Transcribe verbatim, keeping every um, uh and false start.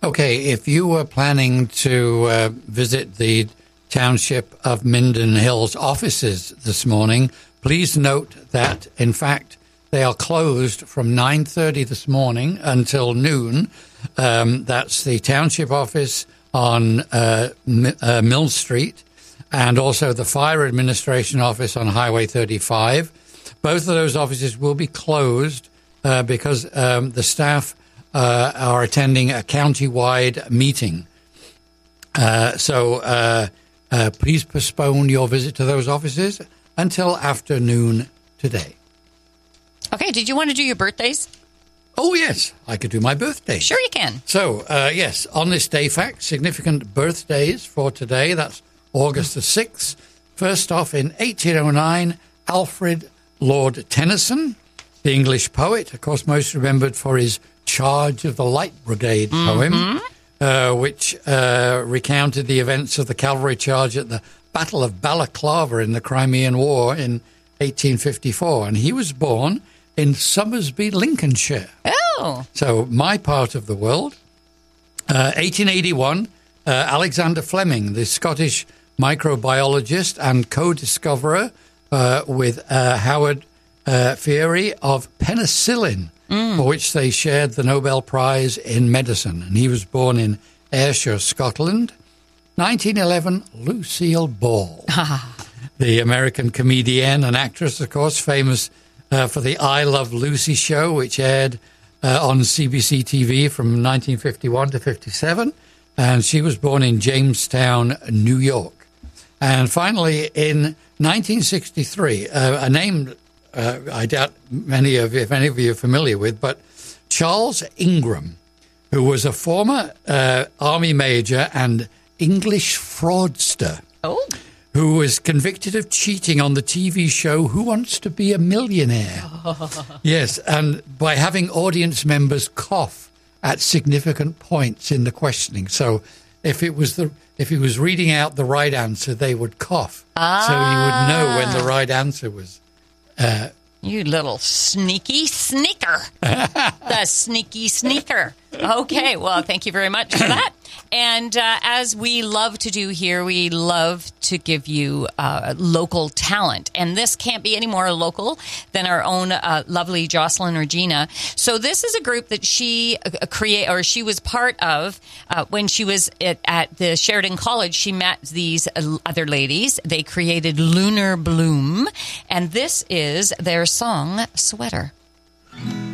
Okay, if you were planning to uh, visit the Township of Minden Hills offices this morning, please note that, in fact, they are closed from nine thirty this morning until noon. Um, that's the Township office on uh, M- uh, Mill Street, and also the Fire Administration office on Highway thirty-five. Both of those offices will be closed uh, because um, the staff uh, are attending a county-wide meeting. Uh, so uh, uh, please postpone your visit to those offices until afternoon today. Okay, did you want to do your birthdays? Oh, yes, I could do my birthday. Sure you can. So, uh, yes, on this day fact, significant birthdays for today. That's August the sixth. First off, in eighteen oh nine, Alfred Lord Tennyson, the English poet, of course, most remembered for his Charge of the Light Brigade poem, mm-hmm. uh, which uh, recounted the events of the cavalry charge at the Battle of Balaclava in the Crimean War in eighteen fifty-four. And he was born in Somersby, Lincolnshire. Oh. So my part of the world. Uh, eighteen eighty-one, uh, Alexander Fleming, the Scottish microbiologist and co-discoverer uh, with uh, Howard uh, Fieri of penicillin, mm. for which they shared the Nobel Prize in Medicine. And he was born in Ayrshire, Scotland. nineteen eleven, Lucille Ball, the American comedian and actress, of course, famous uh, for the I Love Lucy show, which aired uh, on C B C T V from nineteen fifty-one to fifty-seven. And she was born in Jamestown, New York. And finally, in nineteen sixty-three, uh, a name uh, I doubt many of you, if any of you are familiar with, but Charles Ingram, who was a former uh, Army major and English fraudster, oh. who was convicted of cheating on the T V show Who Wants to Be a Millionaire? Oh. Yes, and by having audience members cough at significant points in the questioning. So if it was the if he was reading out the right answer, they would cough, ah. so he would know when the right answer was. Uh, you little sneaky sneaker. The sneaky sneaker. Okay, well, thank you very much for that. And uh, as we love to do here, we love to give you uh, local talent. And this can't be any more local than our own uh, lovely Jocelyn Regina. So this is a group that she uh, create or she was part of uh, when she was at, at the Sheridan College. She met these other ladies. They created Lunar Bloom. And this is their song, Sweater.